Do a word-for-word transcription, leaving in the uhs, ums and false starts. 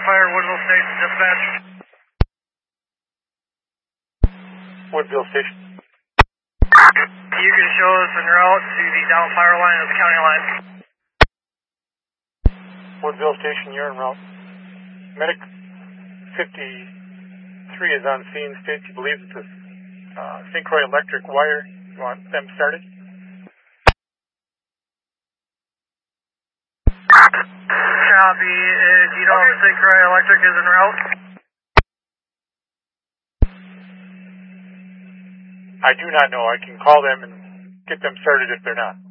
fire, Woodville Station, dispatch. Woodville Station. You can show us en route to the down fire line of the county line. Woodville Station, you're en route. Medic fifty-three is on scene, states he believes it's a uh, Syncroy electric wire. You want them started? Copy. Uh, do you know okay. if Syncroy electric is en route? I do not know. I can call them and get them started if they're not.